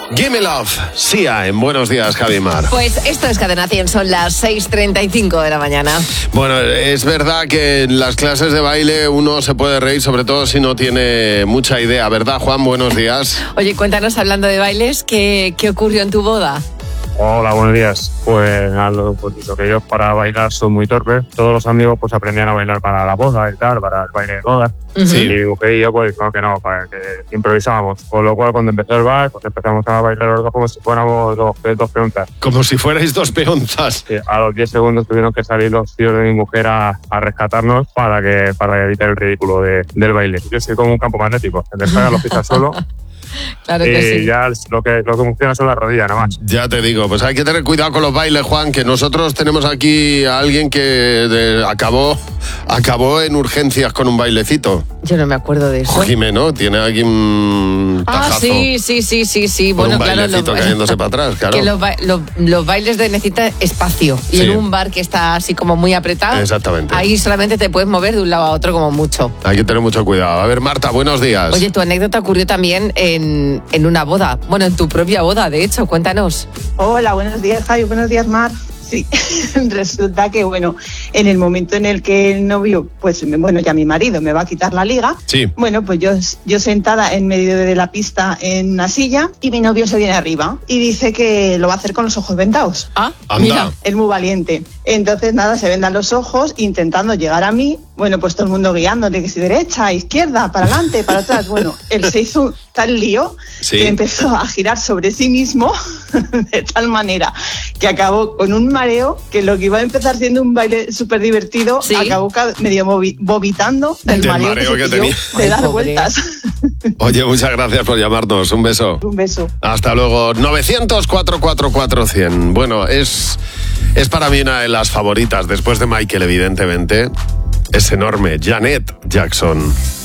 Gimme Love, Sia, en Buenos Días, Javimar. Pues esto es Cadena 100, son las 6:35 de la mañana. Bueno, es verdad que en las clases de baile uno se puede reír, sobre todo si no tiene mucha idea, ¿verdad, Juan? Buenos días. Oye, cuéntanos, hablando de bailes, ¿qué ocurrió en tu boda? Hola, buenos días. Pues lo que yo para bailar soy muy torpe. Todos los amigos pues aprendían a bailar para la boda y tal, para el baile de boda. Sí. Y mi mujer y yo pues no, para que improvisábamos. Con lo cual cuando empezó el baile pues empezamos a bailar los dos como si fuéramos dos peonzas. Como si fuerais dos peonzas. Sí, a los 10 segundos tuvieron que salir los tíos de mi mujer a rescatarnos para evitar el ridículo del baile. Yo soy como un campo magnético, el descarga lo pisas solo. Claro que sí. Ya lo que funciona son las rodillas, nada más. Ya te digo, pues hay que tener cuidado con los bailes, Juan, que nosotros tenemos aquí a alguien que acabó en urgencias con un bailecito. Yo no me acuerdo de eso. Jimeno tiene aquí un tajazo. Ah, sí. Con Bueno, un bailecito claro. cayéndose para atrás, claro. Que los bailes necesitan espacio. Y Sí. en un bar que está así como muy apretado, Exactamente. ahí solamente te puedes mover de un lado a otro como mucho. Hay que tener mucho cuidado. A ver, Marta, buenos días. Oye, tu anécdota ocurrió también en una boda. Bueno, en tu propia boda, de hecho, cuéntanos. Hola, buenos días, Javi, buenos días, Mar. Sí, resulta que, bueno, en el momento en el que el novio, pues, ya mi marido me va a quitar la liga, Sí. bueno, pues yo sentada en medio de la pista en una silla y mi novio se viene arriba y dice que lo va a hacer con los ojos vendados. Ah, Anda. mira. Es muy valiente. Entonces, nada, se vendan los ojos intentando llegar a mí. Bueno, pues todo el mundo guiándole, que si derecha, izquierda, para adelante, para atrás. Bueno, él se hizo tal lío Sí. que empezó a girar sobre sí mismo de tal manera que acabó con un mareo que lo que iba a empezar siendo un baile súper divertido, Sí. acabó medio vomitando del Del mareo mareo que se pilló tenía. de Ay, dar pobre. vueltas. Oye, muchas gracias por llamarnos. Un beso. Un beso. Hasta luego. 900-444-100. Bueno, es para mí una de las favoritas, después de Michael, evidentemente. Es enorme. Janet Jackson.